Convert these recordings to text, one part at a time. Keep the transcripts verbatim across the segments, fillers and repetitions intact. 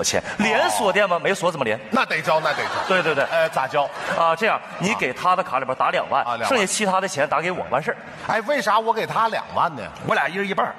钱。连锁店吗？没锁怎么连？ 那得交，那得交。 对对对， 呃，咋交？ 啊，这样你给他的卡里边打两万， 啊两万剩下其他的钱打给我完事儿。 哎，为啥我给他两万呢？ 我俩一人一半。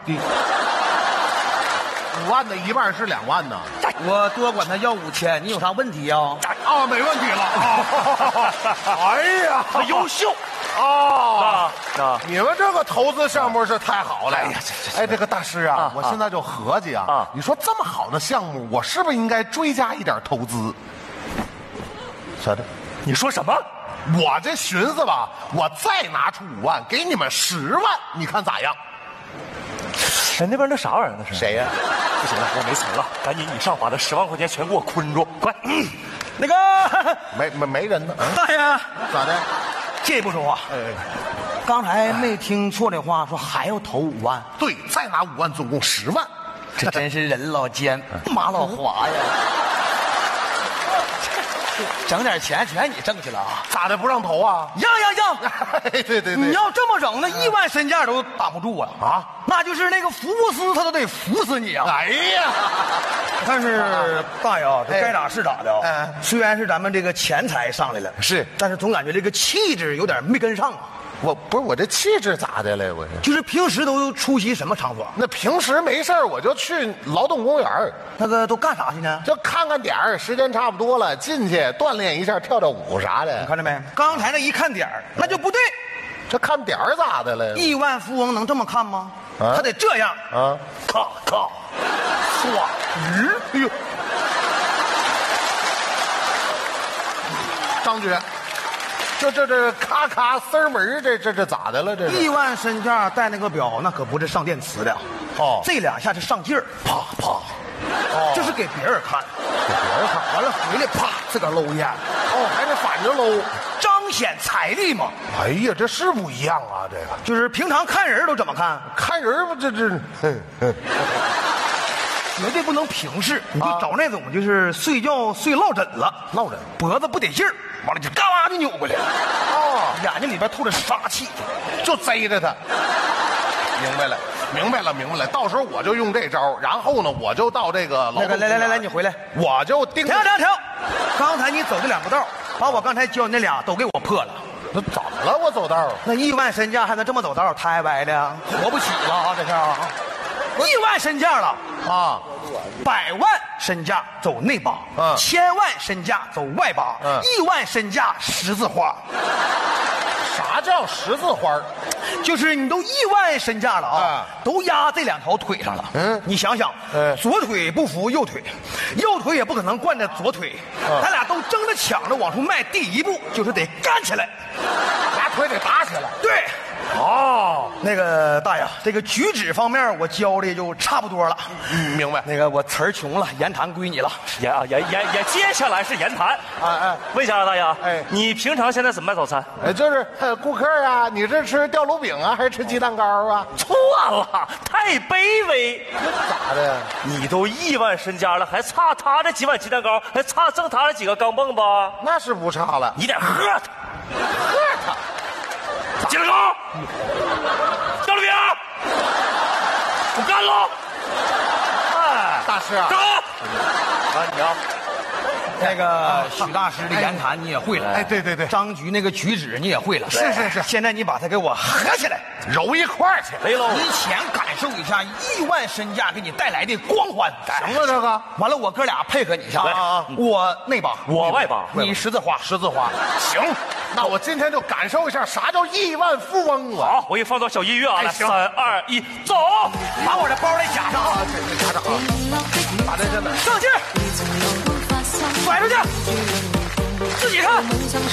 五万的一半是两万呢。 我多管他要五千，你有啥问题呀？ 啊，没问题了。哎呀， 他优秀啊啊啊！ 你们这个投资项目是太好了。 哎呀，这这哎，这个大师啊， 啊我现在就合计啊， 啊你说这么好的项目，我是不是应该追加一点投资？咋的？ 你说什么？ 我这寻思吧，我再拿出五万给你们十万，你看咋样？ 哎，那边那啥玩意儿？那是谁呀、 不行了，我没钱了，赶紧你上把那十万块钱全给我捆住，快！嗯、 那个没没没人呢？嗯， 大爷， 咋的？ 这不说话。 哎， 刚才没听错的话，说还要投五万， 对，再拿五万，总共十万。 这真是人老奸，马老滑呀！整点钱全你挣去了啊？ 咋的不让投啊？ 让让让！ 对对对， 你要这么整，那亿万身价都挡不住啊！ 啊， 那就是那个福布斯他都得服死你啊！ 哎呀， 但是大爷啊，这该咋是咋的啊。 哎虽然是咱们这个钱财上来了， 是， 但是总感觉这个气质有点没跟上啊。 我不是我这气质咋的了？我这就是平时都出席什么场所？ 那平时没事儿我就去劳动公园儿那个都干啥去呢？ 就看看点儿，时间差不多了，进去锻炼一下，跳跳舞啥的。 你看着没？刚才那一看点儿，那就不对。 这看点儿咋的了？ 亿万富翁能这么看吗？ 啊他得这样， 啊， 咔咔，唰，日，哎呦， 张局，这这这咔咔丝儿门儿这这这咋的了？这是亿万身价带那个表，那可不是上电磁的。 哦这两下是上劲儿，啪啪， 哦这是给别人看， 给别人看， 完了回来啪，自个儿搂一下， 哦，还得反着搂。 彰显财力嘛。 哎呀，这是不一样啊！这个就是平常看人都怎么看？ 看人不这这，哼哼绝对不能平视，你就啊找那种就是睡觉睡落枕了， 落枕脖子不得劲儿，完了就嘎哇就扭过来， 哦， 眼睛里边透着杀气。 就贼着他。明白了，明白了，明白了。到时候我就用这招，然后呢，我就到这个劳动那个来来来来，你回来， 我就盯着。 停停停！刚才你走这两步道，把我刚才教你那俩都给我破了。 那怎么了？我走道那亿万身价还能这么走道，太歪了，活不起了啊！这是啊，亿万身价了， 啊， 百万身价走内八， 嗯千万身价走外八， 嗯亿万身价十字花。 啥叫十字花？ 就是你都亿万身价了啊， 啊都压这两条腿上了。 嗯你想想， 嗯左腿不服右腿，右腿也不可能惯着左腿， 嗯咱俩都争着抢着往出迈，第一步就是得干起来。 俩腿得打起来。 对， 哦， 那个大爷，这个举止方面我教的就差不多了。 嗯，明白。 那个我词儿穷了，言谈归你了。 言啊言言言，接下来是言谈。 哎哎问一下啊，大爷， 哎你平常现在怎么卖早餐？ 哎，就是呃顾客啊，你是吃吊炉饼啊，还是吃鸡蛋糕啊？ 错了，太卑微。 咋的？ 你都亿万身家了，还差他这几碗鸡蛋糕，还差挣他这几个钢镚吧？ 那是不差了。 你得喝他，喝他，鸡蛋糕，吊炉饼，我干喽！哎， 大师啊干！啊，你啊， 那个许大师的言谈你也会了， 哎，对对对， 张局那个举止你也会了。 是是是现在你把它给我合起来。 揉一块儿去。 没喽。 你先感受一下亿万身价给你带来的光环， 行了，这个完了，我哥俩配合你一下来啊！我内八， 我外八你十字花， 十字花。行，那我今天就感受一下啥叫亿万富翁啊！ 好，我给你放段小音乐啊，来， 哎行三二一，走！ 把我的包来夹上啊！ 这这家长啊，把这真的上劲儿，甩出去，自己看。